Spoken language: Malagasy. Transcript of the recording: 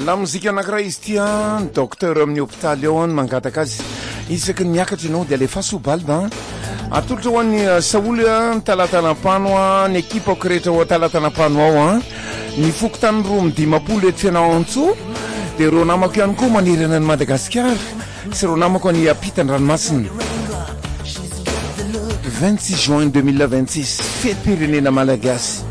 lamozika anankiray izy tia docteur amin'ny hôpitaly ao any mangataka azy isaky ny miakatra ianao dia alefa sobalba atolotra ho an'ny Saoly talatanam-pano ny ekipako rehetra ho talatanam-pano ao ny fokotany roa midimapolo eto fianao antso dia reo namako ihany koa manerana ny Madagasikara sy reo namako ny ampitan-dranomasina 26 juin 2026 fête pyrénéna malagasy